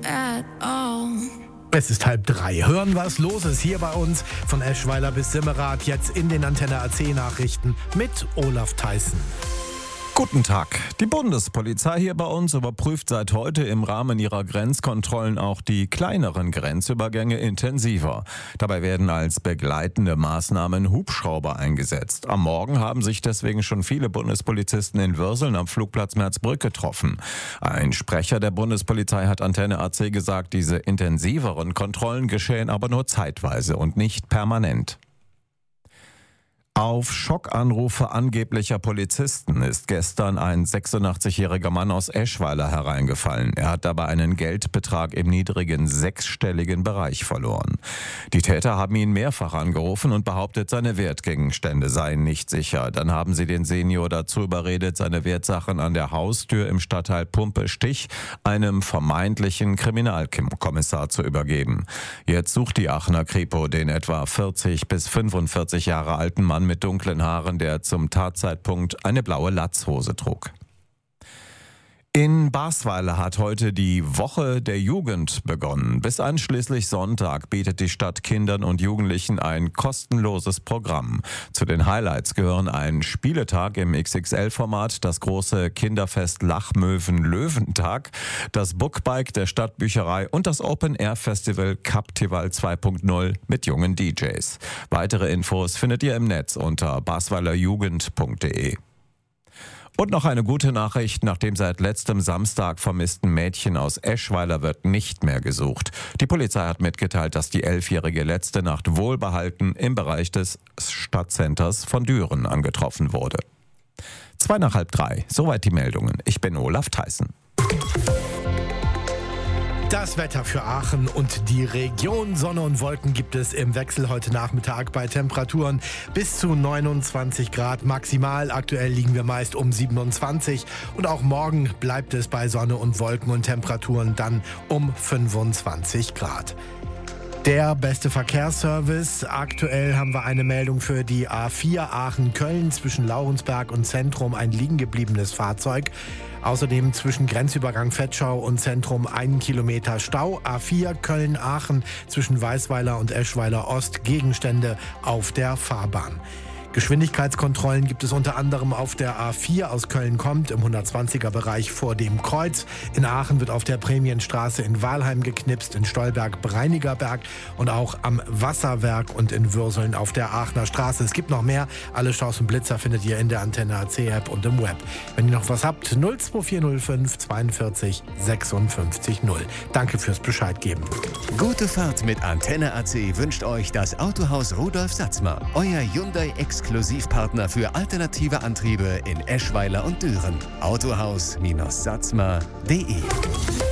at all. Es ist 2:30. Hören, was los ist hier bei uns von Eschweiler bis Simmerath. Jetzt in den Antenne AC Nachrichten mit Olaf Theissen. Guten Tag. Die Bundespolizei hier bei uns überprüft seit heute im Rahmen ihrer Grenzkontrollen auch die kleineren Grenzübergänge intensiver. Dabei werden als begleitende Maßnahmen Hubschrauber eingesetzt. Am Morgen haben sich deswegen schon viele Bundespolizisten in Würseln am Flugplatz Merzbrück getroffen. Ein Sprecher der Bundespolizei hat Antenne AC gesagt, diese intensiveren Kontrollen geschehen aber nur zeitweise und nicht permanent. Auf Schockanrufe angeblicher Polizisten ist gestern ein 86-jähriger Mann aus Eschweiler hereingefallen. Er hat dabei einen Geldbetrag im niedrigen sechsstelligen Bereich verloren. Die Täter haben ihn mehrfach angerufen und behauptet, seine Wertgegenstände seien nicht sicher. Dann haben sie den Senior dazu überredet, seine Wertsachen an der Haustür im Stadtteil Pumpe-Stich einem vermeintlichen Kriminalkommissar zu übergeben. Jetzt sucht die Aachener Kripo den etwa 40 bis 45 Jahre alten Mann mit dunklen Haaren, der zum Tatzeitpunkt eine blaue Latzhose trug. In Basweiler hat heute die Woche der Jugend begonnen. Bis einschließlich Sonntag bietet die Stadt Kindern und Jugendlichen ein kostenloses Programm. Zu den Highlights gehören ein Spieletag im XXL-Format, das große Kinderfest Lachmöwen-Löwentag, das Bookbike der Stadtbücherei und das Open-Air-Festival Captival 2.0 mit jungen DJs. Weitere Infos findet ihr im Netz unter basweilerjugend.de. Und noch eine gute Nachricht: Nach dem seit letztem Samstag vermissten Mädchen aus Eschweiler wird nicht mehr gesucht. Die Polizei hat mitgeteilt, dass die 11-Jährige letzte Nacht wohlbehalten im Bereich des Stadtcenters von Düren angetroffen wurde. 2:30. Soweit die Meldungen. Ich bin Olaf Theissen. Das Wetter für Aachen und die Region. Sonne und Wolken gibt es im Wechsel heute Nachmittag bei Temperaturen bis zu 29 Grad maximal. Aktuell liegen wir meist um 27 und auch morgen bleibt es bei Sonne und Wolken und Temperaturen dann um 25 Grad. Der beste Verkehrsservice. Aktuell haben wir eine Meldung für die A4 Aachen-Köln zwischen Laurensberg und Zentrum, ein liegengebliebenes Fahrzeug. Außerdem zwischen Grenzübergang Vetschau und Zentrum 1 Kilometer Stau. A4 Köln-Aachen zwischen Weißweiler und Eschweiler Ost, Gegenstände auf der Fahrbahn. Geschwindigkeitskontrollen gibt es unter anderem auf der A4 aus Köln kommt im 120er-Bereich vor dem Kreuz. In Aachen wird auf der Prämienstraße in Wahlheim geknipst, in Stolberg, Breinigerberg und auch am Wasserwerk und in Würseln auf der Aachener Straße. Es gibt noch mehr. Alle Staus und Blitzer findet ihr in der Antenne AC-App und im Web. Wenn ihr noch was habt, 02405 42 56 0. Danke fürs Bescheid geben. Gute Fahrt mit Antenne AC wünscht euch das Autohaus Rudolf Satzmer, euer Hyundai Exklusivpartner für alternative Antriebe in Eschweiler und Düren. Autohaus-satzmer.de